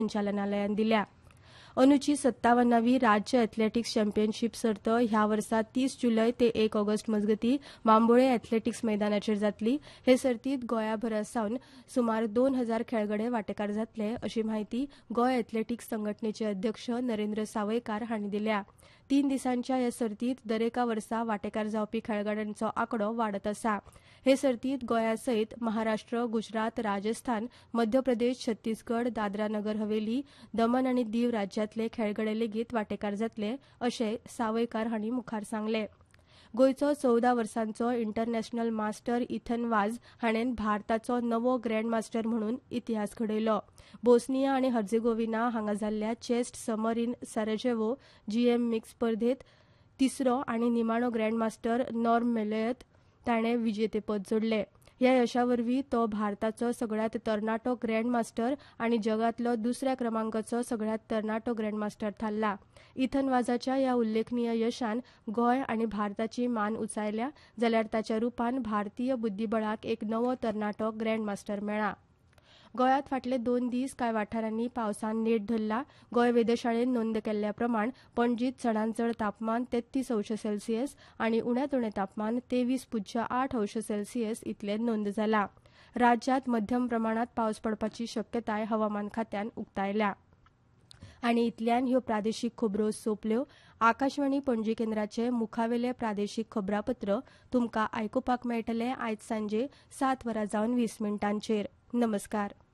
संचालनालयान दिल्या. अंदूची 57वी राज्य एथलेटिक्स चॅम्पियनशीप सर्त ह्या वर्सा 30 जुलै ते 1 ऑगस्ट मजगती बांबोळे एथलेटिक्स मैदानाचेर जातली. हे सर्तीत गोंयाभरासावन सुमार 2000 खेळगडे वांटेकार जातले अशी माहिती गोंय एथलेटिक्स संघटनेचे अध्यक्ष नरेंद्र सावयकार हांणी दिल्या. 3 दिसांच्या ह्या सर्तीत दरेका वर्सा वांटेकार जावपी खेळगड्यांचो आंकडो वाडत आसा. हे सर्तीत गोंया सयत महाराष्ट्र, गुजरात, राजस्थान, मध्य प्रदेश, छत्तीसगड, दादरा नगर हवेली, दमन आनी दीव राज्यांतले खेळगडे लेगीत वांटेकार जातले अशें सावयकार हांणी मुखार सांगलें. गोंयचो 14 वर्सांचो इंटरनॅशनल मास्टर इथन वाझ हाणेन भारताचो नवो ग्रँडमास्टर म्हणून इतिहास घडयलो. बोस्निया आनी हर्जेगोविना हांगा जाल्ल्या chess summer in Sarajevo GM mix स्पर्धेत तिसरो आनी निमाणो ग्रँडमास्टर नॉर्म मेलोयत ताणें विजेतेपद जोडलें. ह्या यशा वरवीं तो भारताचो सगळ्यांत तरणाटो ग्रँडमास्टर आनी जगांतलो दुसऱ्या क्रमांकाचो सगळ्यांत तरणाटो ग्रँडमास्टर थारला. इथन वाझाच्या ह्या उल्लेखनीय यशान गोंय आनी भारताची मान उंचायल्या जाल्यार ताच्या रुपान भारतीय बुद्धीबळाक एक नवो तरणाटो ग्रँडमास्टर मेळ्ळा. गोंयांत फाटले 2 दीस कांय वाठारांनी पावसान नेट धरला. गोंय वेधशाळेन नोंद केल्ल्या प्रमाण पणजीत चडांत चड तापमान 33 अंश सेल्सियस आनी उण्यांत उणें तापमान 23.8 अंश सेल्सियस इतलें नोंद जालां. राज्यांत मध्यम प्रमाणांत पावस पडपाची शक्यताय हवामान खात्यान उक्तायल्या. आनी इतल्यान ह्यो प्रादेशीक खबरो सोंपल्यो. आकाशवाणी पणजी केंद्राचे मुखावेलें प्रादेशीक खबरापत्र तुमकां आयकुपाक मेळटलें आयज सांजे 7:20 नमस्कार.